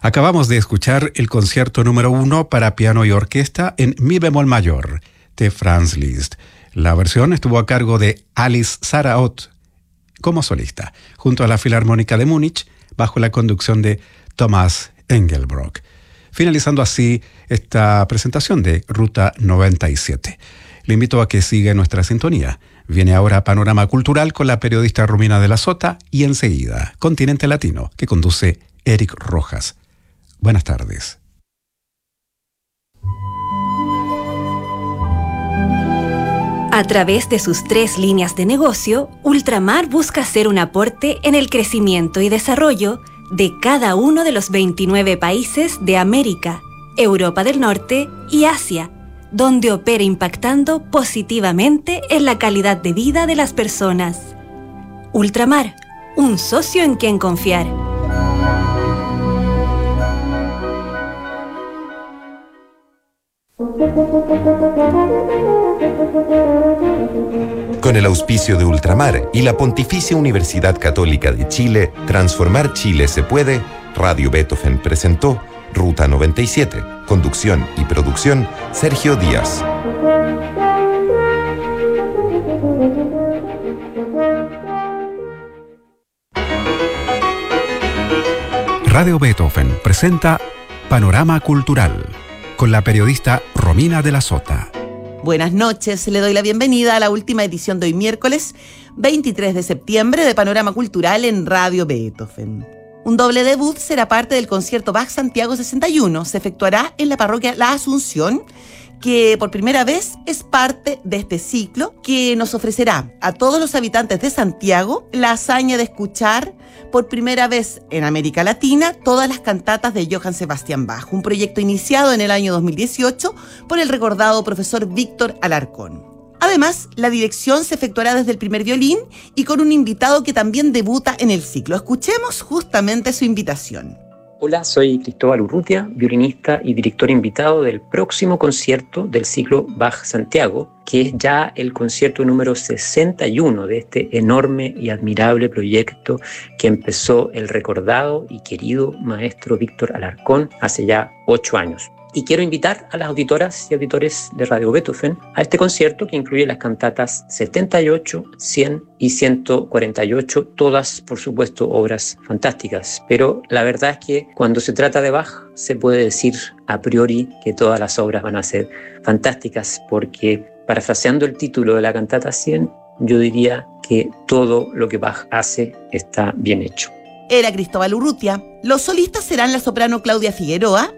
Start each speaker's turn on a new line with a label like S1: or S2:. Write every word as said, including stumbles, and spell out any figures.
S1: Acabamos de escuchar el concierto número uno para piano y orquesta en mi bemol mayor de Franz Liszt. La versión estuvo a cargo de Alice Saraot como solista, junto a la Filarmónica de Múnich, bajo la conducción de Thomas Engelbrock. Finalizando así esta presentación de Ruta noventa y siete. Le invito a que siga nuestra sintonía. Viene ahora Panorama Cultural con la periodista Romina de la Sota y enseguida Continente Latino, que conduce Eric Rojas. Buenas tardes.
S2: A través de sus tres líneas de negocio, Ultramar busca hacer un aporte en el crecimiento y desarrollo de cada uno de los veintinueve países de América, Europa del Norte y Asia, donde opera impactando positivamente en la calidad de vida de las personas. Ultramar, un socio en quien confiar.
S3: Con el auspicio de Ultramar y la Pontificia Universidad Católica de Chile, Transformar Chile se puede, Radio Beethoven presentó Ruta noventa y siete, conducción y producción, Sergio Díaz.
S1: Radio Beethoven presenta Panorama Cultural con la periodista Romina de la Sota.
S4: Buenas noches, le doy la bienvenida a la última edición de hoy miércoles veintitrés de septiembre de Panorama Cultural en Radio Beethoven. Un doble debut será parte del concierto Bach Santiago sesenta y uno. Se efectuará en la parroquia La Asunción, que por primera vez es parte de este ciclo que nos ofrecerá a todos los habitantes de Santiago la hazaña de escuchar por primera vez en América Latina todas las cantatas de Johann Sebastian Bach, un proyecto iniciado en el año dos mil dieciocho por el recordado profesor Víctor Alarcón. Además, la dirección se efectuará desde el primer violín y con un invitado que también debuta en el ciclo. Escuchemos justamente su invitación.
S5: Hola, soy Cristóbal Urrutia, violinista y director invitado del próximo concierto del ciclo Bach Santiago, que es ya el concierto número sesenta y uno de este enorme y admirable proyecto que empezó el recordado y querido maestro Víctor Alarcón hace ya ocho años. Y quiero invitar a las auditoras y auditores de Radio Beethoven a este concierto que incluye las cantatas setenta y ocho, cien y ciento cuarenta y ocho, todas, por supuesto, obras fantásticas. Pero la verdad es que cuando se trata de Bach, se puede decir a priori que todas las obras van a ser fantásticas, porque, parafraseando el título de la cantata cien, yo diría que todo lo que Bach hace está bien hecho.
S4: Era Cristóbal Urrutia. Los solistas serán la soprano Claudia Figueroa,